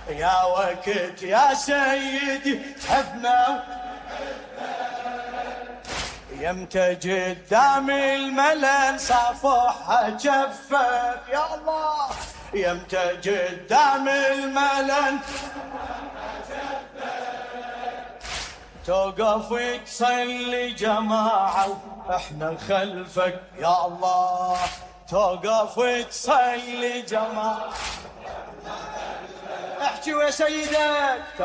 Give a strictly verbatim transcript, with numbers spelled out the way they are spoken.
يا وقت يا سيدي تحبنا يمتى قدام الملل صافحها جفك يا الله يمتى قدام الملل توقف وتصلي جماعة احنا خلفك يا الله توقف وتصلي جماعة احكي يا سيدك